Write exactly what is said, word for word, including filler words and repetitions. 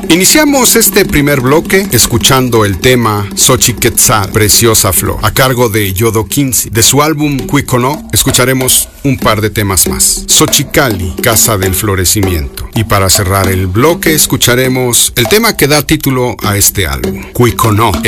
Iniciamos este primer bloque escuchando el tema Xochiquetzal, Preciosa Flor, a cargo de Yodo Quincy. De su álbum Cuiconó escucharemos un par de temas más. Xochicali, Casa del Florecimiento. Y para cerrar el bloque escucharemos el tema que da título a este álbum, Cuiconó.